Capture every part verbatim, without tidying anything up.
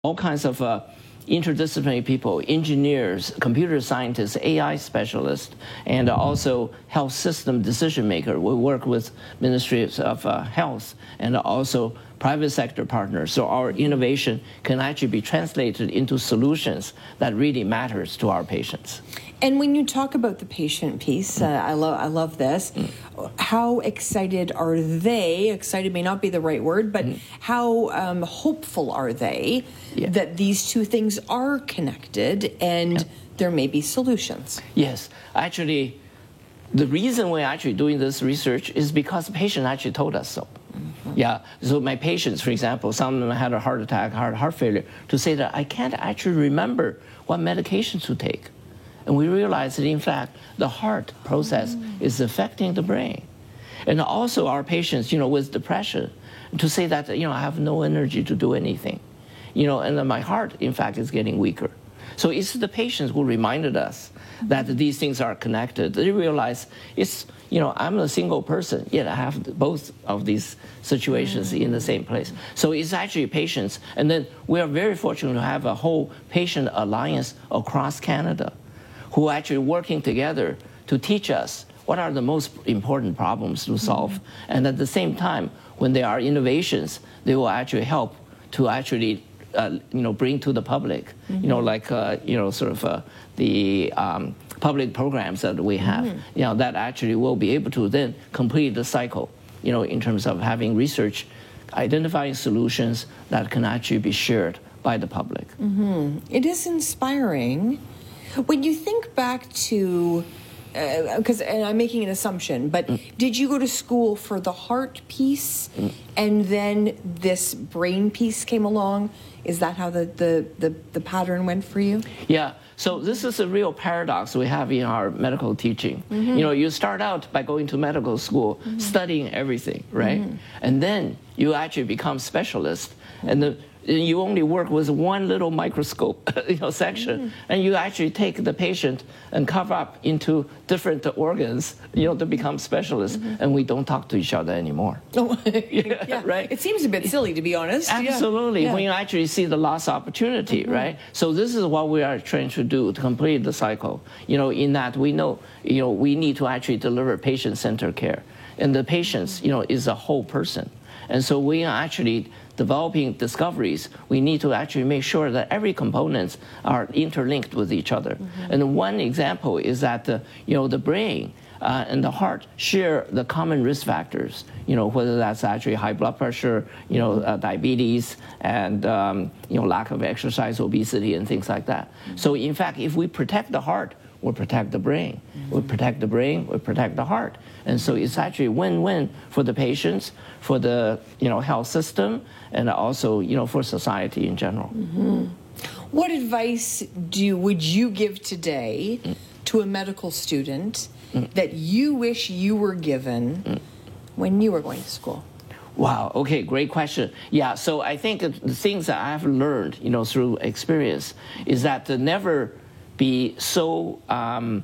all kinds of uh, interdisciplinary people, engineers, computer scientists, A I specialists, and also health system decision maker. We work with ministries of uh, health and also private sector partners. So our innovation can actually be translated into solutions that really matters to our patients. And when you talk about the patient piece, uh, I love I love this. Mm. How excited are they? Excited may not be the right word, but mm. how um, hopeful are they yeah. that these two things are connected and yeah. there may be solutions? Yes, actually, the reason we're actually doing this research is because the patient actually told us so. Mm-hmm. Yeah, so my patients, for example, some of them had a heart attack, heart heart failure, to say that I can't actually remember what medications to take. And we realize that, in fact, the heart process mm. is affecting the brain. And also our patients, you know, with depression, to say that, you know, I have no energy to do anything. You know, and then my heart, in fact, is getting weaker. So it's the patients who reminded us that these things are connected. They realize it's, you know, I'm a single person, yet I have both of these situations mm. in the same place. So it's actually patients. And then we are very fortunate to have a whole patient alliance across Canada, who are actually working together to teach us what are the most important problems to solve. Mm-hmm. And at the same time, when there are innovations, they will actually help to actually, uh, you know, bring to the public, mm-hmm. you know, like, uh, you know, sort of uh, the um, public programs that we have, mm-hmm. you know, that actually will be able to then complete the cycle, you know, in terms of having research, identifying solutions that can actually be shared by the public. Mm-hmm. It is inspiring. When you think back to, because uh, and I'm making an assumption, but mm. did you go to school for the heart piece mm. and then this brain piece came along? Is that how the, the, the, the pattern went for you? Yeah. So this is a real paradox we have in our medical teaching. Mm-hmm. You know, you start out by going to medical school, mm-hmm. studying everything, right? Mm-hmm. And then you actually become specialist. Mm-hmm. And the you only work with one little microscope, you know, section, mm. and you actually take the patient and cover up into different organs, you know, to become specialists, mm-hmm. and we don't talk to each other anymore. Oh, yeah, yeah, right. It seems a bit silly, to be honest. Absolutely, yeah. when you actually see the lost opportunity, mm-hmm. right? So this is what we are trying to do to complete the cycle. You know, in that we know, you know, we need to actually deliver patient-centered care, and the patients, you know, is a whole person, and so we are actually developing discoveries, we need to actually make sure that every components are interlinked with each other. Mm-hmm. And one example is that the, you know, the brain uh, and the heart share the common risk factors, you know, whether that's actually high blood pressure, you know, uh, diabetes, and, um, you know, lack of exercise, obesity, and things like that. Mm-hmm. So in fact, if we protect the heart, we'll protect the brain. Mm-hmm. We'll protect the brain, we'll protect the heart. And so it's actually a win-win for the patients, for the, you know, health system, and also, you know, for society in general. Mm-hmm. What advice do would you give today mm. to a medical student mm. that you wish you were given mm. when you were going to school? Wow, okay, great question. Yeah, so I think the things that I have learned, you know, through experience is that to never be so um,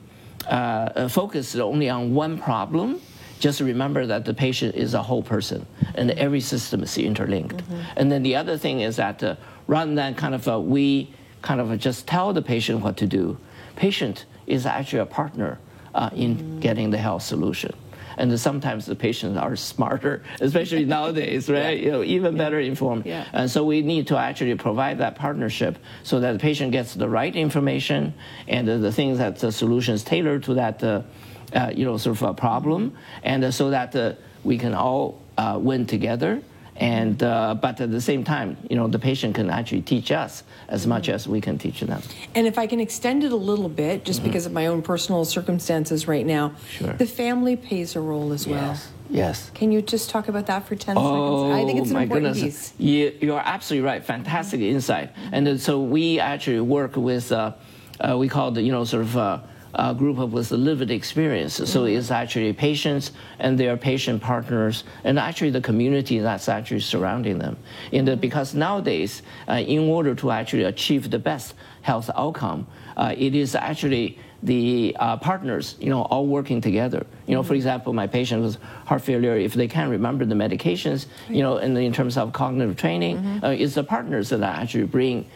uh, focused only on one problem. Just remember that the patient is a whole person, and every system is interlinked. Mm-hmm. And then the other thing is that uh, rather than kind of uh, we kind of just tell the patient what to do, patient is actually a partner uh, in mm-hmm. getting the health solution. And then sometimes the patients are smarter, especially nowadays, right? Yeah. You know, even yeah. better informed. Yeah. And so we need to actually provide that partnership so that the patient gets the right information and uh, the things that the solutions tailored to that uh, Uh, you know, sort of a problem, and uh, so that uh, we can all uh, win together. And uh, but at the same time, you know, the patient can actually teach us as mm-hmm. much as we can teach them. And if I can extend it a little bit, just mm-hmm. because of my own personal circumstances right now, sure. the family plays a role as well. Yes. Yes. Can you just talk about that for ten oh, seconds? I think it's an my important goodness. piece. You, you're absolutely right. Fantastic mm-hmm. insight. Mm-hmm. And uh, so we actually work with, uh, uh, we call it, you know, sort of. Uh, uh, group of with lived experience. So Mm-hmm. it's actually patients and their patient partners, and actually the community that's actually surrounding them. In the, because nowadays, uh, in order to actually achieve the best health outcome, uh, it is actually the uh, partners, you know, all working together. You know, for example, my patient with heart failure, if they can't remember the medications, you know, in, in terms of cognitive training, uh, it's the partners that actually bring